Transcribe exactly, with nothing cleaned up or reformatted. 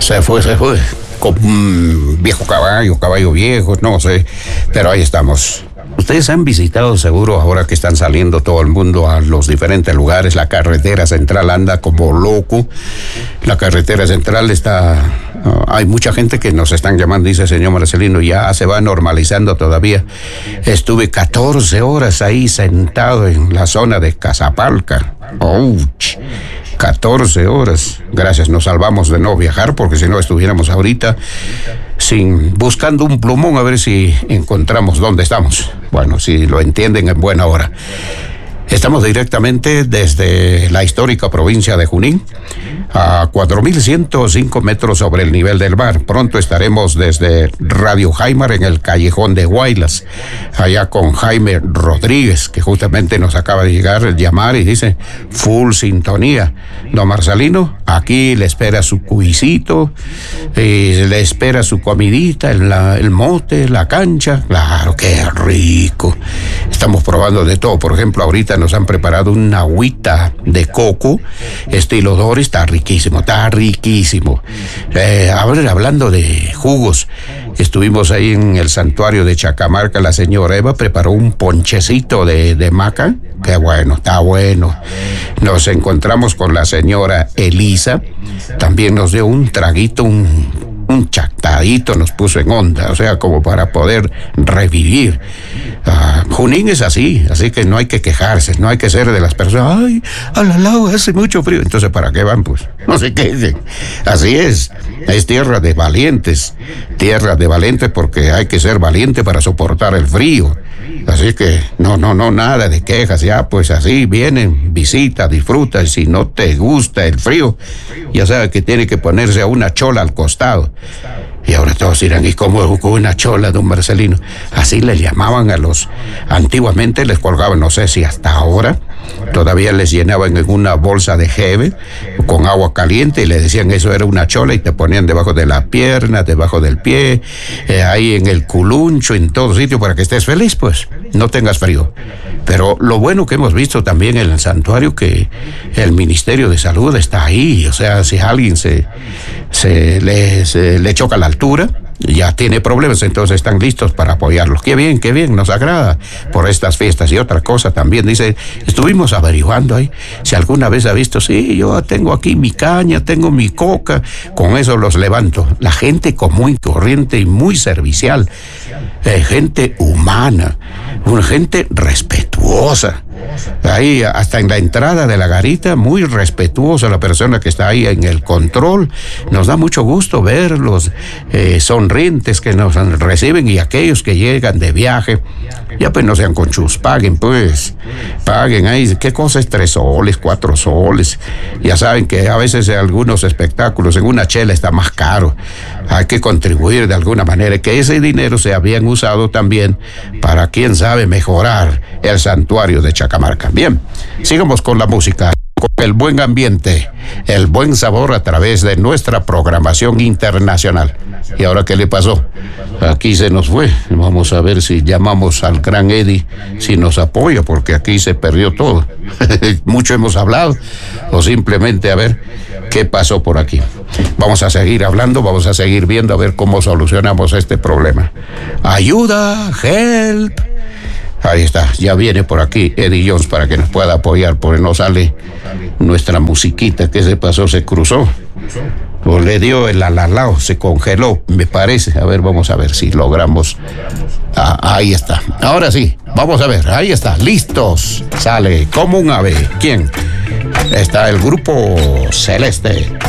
Se fue, se fue. Con un viejo caballo, caballo viejo, no sé. Pero ahí estamos. Ustedes han visitado seguro, ahora que están saliendo todo el mundo a los diferentes lugares, la carretera central anda como loco. La carretera central está... Uh, hay mucha gente que nos están llamando, dice el señor Marcelino, ya se va normalizando todavía. Estuve catorce horas ahí sentado en la zona de Casapalca. ¡Ouch! catorce horas. Gracias, nos salvamos de no viajar, porque si no estuviéramos ahorita sin buscando un plumón a ver si encontramos dónde estamos. Bueno, si lo entienden en buena hora. Estamos directamente desde la histórica provincia de Junín, a cuatro mil ciento cinco metros sobre el nivel del mar. Pronto estaremos desde Radio Jaimar en el callejón de Guaylas, allá con Jaime Rodríguez, que justamente nos acaba de llegar, llamar y dice, full sintonía. Don Marcelino, aquí le espera su cuisito, eh, le espera su comidita, el, la, el mote, la cancha. Claro, qué rico. Estamos probando de todo. Por ejemplo, ahorita nos han preparado una agüita de coco, estilo Doris, está riquísimo, está riquísimo. Eh, a ver, hablando de jugos, estuvimos ahí en el santuario de Chacamarca, la señora Eva preparó un ponchecito de, de maca, qué bueno, está bueno. Nos encontramos con la señora Elisa, también nos dio un traguito, un... un chactadito nos puso en onda, o sea, como para poder revivir. Uh, Junín es así, así que no hay que quejarse, no hay que ser de las personas, ay, al lado hace mucho frío, entonces ¿para qué van? Pues no se queden. Así es, es tierra de valientes, tierra de valientes porque hay que ser valiente para soportar el frío. Así que no, no, no, nada de quejas, ya pues así vienen, visita, disfruta, y si no te gusta el frío, ya sabes que tiene que ponerse a una chola al costado. Y ahora todos dirán, ¿y cómo con una chola, don Marcelino? Así le llamaban a los... Antiguamente les colgaban, no sé si hasta ahora, todavía les llenaban en una bolsa de jeve con agua caliente y le decían eso era una chola y te ponían debajo de la pierna, debajo del pie, eh, ahí en el culuncho, en todo sitio para que estés feliz, pues, no tengas frío. Pero lo bueno que hemos visto también en el santuario, que el Ministerio de Salud está ahí, o sea, si alguien se, se, le, se le choca la altura, ya tiene problemas, entonces están listos para apoyarlos. Qué bien, qué bien, nos agrada por estas fiestas. Y otra cosa también, dice, estuvimos averiguando ahí, si alguna vez ha visto, sí, yo tengo aquí mi caña, tengo mi coca, con eso los levanto. La gente común y corriente y muy servicial, eh, gente humana, una gente respetuosa. Ahí hasta en la entrada de la garita, muy respetuosa la persona que está ahí en el control. Nos da mucho gusto verlos eh, sonrientes que nos reciben, y aquellos que llegan de viaje, ya pues no sean conchus, paguen pues, paguen ahí, qué cosa es tres soles, cuatro soles. Ya saben que a veces en algunos espectáculos en una chela está más caro. Hay que contribuir de alguna manera, que ese dinero sea bien usado también para, quién sabe, mejorar el santuario de Chacamarca. Bien, sigamos con la música, con el buen ambiente, el buen sabor a través de nuestra programación internacional. ¿Y ahora qué le pasó? Aquí se nos fue. Vamos a ver si llamamos al gran Eddie, si nos apoya, porque aquí se perdió todo. Mucho hemos hablado, o simplemente a ver qué pasó por aquí. Vamos a seguir hablando, vamos a seguir viendo a ver cómo solucionamos este problema. Ayuda, help. Ahí está, ya viene por aquí Eddie Jones para que nos pueda apoyar, porque no sale nuestra musiquita. ¿Qué se pasó? ¿Se cruzó? O le dio el alalao, se congeló, me parece. A ver, vamos a ver si logramos. Ah, ahí está. Ahora sí, vamos a ver, ahí está, listos. Sale como un ave. ¿Quién? Está el grupo Celeste.